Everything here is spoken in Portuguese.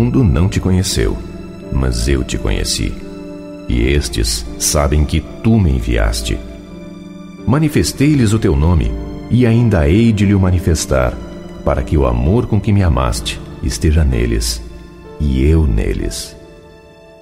mundo não te conheceu, mas eu te conheci. E estes sabem que tu me enviaste. Manifestei-lhes o teu nome, e ainda hei de lhe manifestar, para que o amor com que me amaste esteja neles, e eu neles.